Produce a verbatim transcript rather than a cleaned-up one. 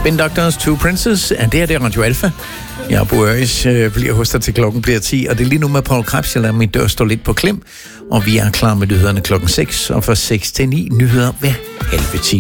Spin Doctors, Two Princes. Det her det er Radio Alpha. Jeg, Bo Øris, bliver hos dig til klokken bliver ti, og det er lige nu med Paul Krebs. Jeg lader min dør stå lidt på klem, og vi er klar med nyhederne klokken seks, og fra seks til ni nyheder hver halve time.